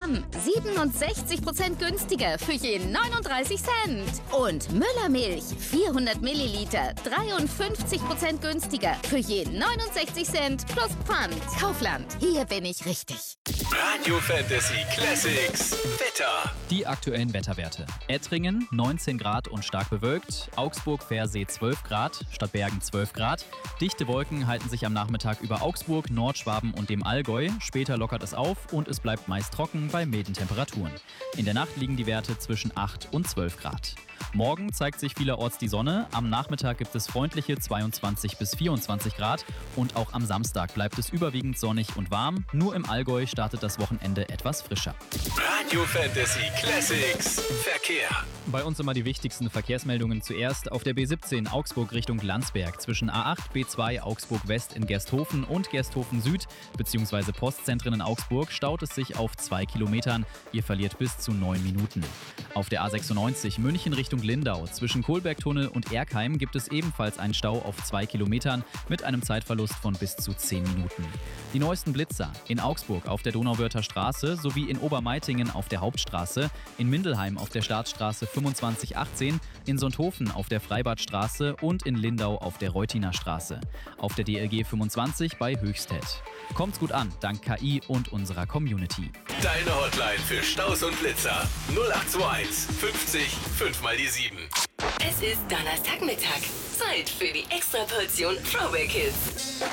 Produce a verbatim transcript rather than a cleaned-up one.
Schwamm, siebenundsechzig Prozent günstiger für je neununddreißig Cent. Und Müllermilch, vierhundert Milliliter, dreiundfünfzig Prozent günstiger für je neunundsechzig Cent plus Pfand. Kaufland, hier bin ich richtig. Radio Fantasy Classics Wetter. Die aktuellen Wetterwerte. Ettringen neunzehn Grad und stark bewölkt. Augsburg-Versee zwölf Grad, Stadtbergen zwölf Grad. Dichte Wolken halten sich am Nachmittag über Augsburg, Nordschwaben und dem Allgäu. Später lockert es auf und es bleibt meist trocken bei milden Temperaturen. In der Nacht liegen die Werte zwischen acht und zwölf Grad. Morgen zeigt sich vielerorts die Sonne. Am Nachmittag gibt es freundliche zweiundzwanzig bis vierundzwanzig Grad. Und auch am Samstag bleibt es überwiegend sonnig und warm. Nur im Allgäu startet das Wochenende etwas frischer. Radio Fantasy Classics Verkehr. Bei uns immer die wichtigsten Verkehrsmeldungen zuerst. Auf der B siebzehn Augsburg Richtung Landsberg zwischen A acht, B zwei Augsburg West in Gersthofen und Gersthofen Süd bzw. Postzentren in Augsburg staut es sich auf zwei Kilometern. Ihr verliert bis zu neun Minuten. Auf der A sechsundneunzig München Richtung Lindau zwischen Kohlbergtunnel und Erkheim gibt es ebenfalls einen Stau auf zwei Kilometern mit einem Zeitverlust von bis zu zehn Minuten. Die neuesten Blitzer in Augsburg auf der Donauwörther Straße sowie in Obermeitingen auf der Hauptstraße, in Mindelheim auf der Staatsstraße fünfundzwanzig achtzehn, in Sonthofen auf der Freibadstraße und in Lindau auf der Reutiner Straße. Auf der D L G fünfundzwanzig bei Höchstädt. Kommt's gut an, dank K I und unserer Community. Deine Hotline für Staus und Blitzer null acht zwei eins fünfzig fünf mal die sieben. Es ist Donnerstagmittag. Zeit für die Extraportion Throwback Hits.